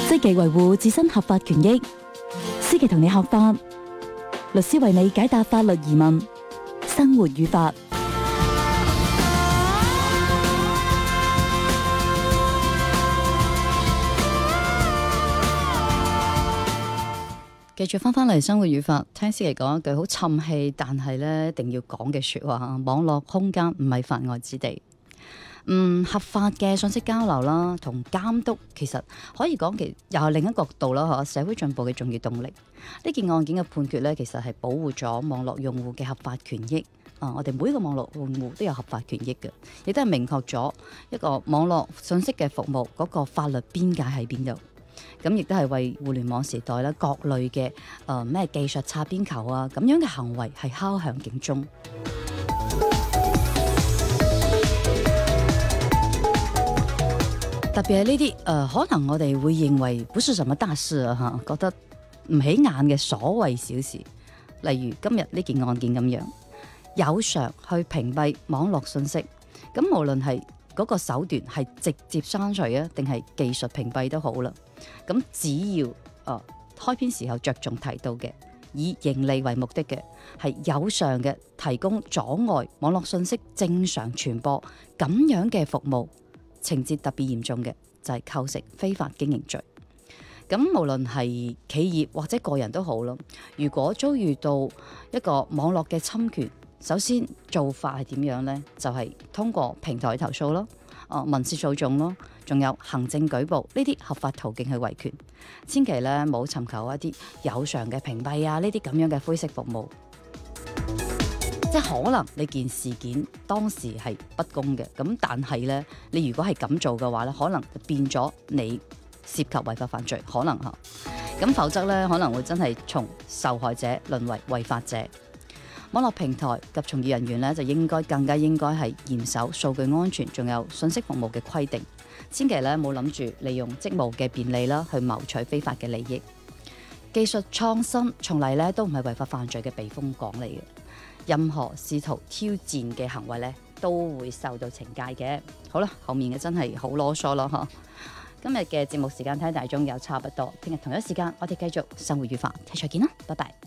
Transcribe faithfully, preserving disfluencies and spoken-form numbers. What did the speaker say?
積極維護自身合法權益，思琪同你學法，律師為你解答法律疑問，生活與法。繼續翻返嚟生活與法，聽思琪講一句好沉氣，但係咧一定要講嘅說話：網絡空間唔係法外之地。嗯，合法嘅信息交流啦，同監督其實可以講，其又係另一個角度啦，嗬，社會進步嘅重要動力。呢件案件嘅判決咧，其實係保護咗網絡用戶嘅合法權益。啊，我哋每一個網絡用戶都有合法權益嘅，亦都係明確咗一個網絡信息嘅服務嗰個法律邊界喺邊度。咁亦都係為互聯網時代咧各類嘅誒咩技術擦邊球啊咁樣嘅行為係敲響警鐘。特別係呢啲誒，可能我哋會認為不是什麼大事啊，嚇，覺得唔起眼嘅所謂小事，例如今日呢件案件咁樣，有償去屏蔽網絡信息，咁無論係嗰個手段係直接刪除啊，定係技術屏蔽都好啦。咁只要誒、呃、開篇時候着重提到嘅，以盈利為目的嘅，係有償嘅提供阻礙網絡信息正常傳播咁樣嘅服務，情節特別嚴重嘅就係、是、構成非法經營罪。咁無論係企業或者個人都好咯，如果遭遇到一個網絡嘅侵權，首先做法係點樣呢？就係、是、通過平台投訴咯，啊、呃、民事訴訟咯，仲有行政舉報呢啲合法途徑去維權。千祈咧冇尋求一啲有償嘅屏蔽啊，呢啲咁樣嘅灰色服務。即係可能你件事件當時係不公嘅，咁但係咧，你如果係咁做嘅話咧，可能就變咗你涉及違法犯罪，可能嚇。咁否則咧，可能會真係從受害者淪為違法者。網絡平台及從業人員咧，就應該更加應該係嚴守數據安全，仲有信息服務嘅規定。千祈咧冇諗住利用職務嘅便利啦，去謀取非法嘅利益。技術創新從嚟咧都唔係違法犯罪嘅避風港嚟嘅。任何試圖挑戰嘅行為咧，都會受到懲戒嘅。好啦，後面嘅真係好囉嗦咯，嗬。今日嘅節目時間睇大鐘又差不多，聽日同一時間我哋繼續生活與法，聽日再見啦，拜拜。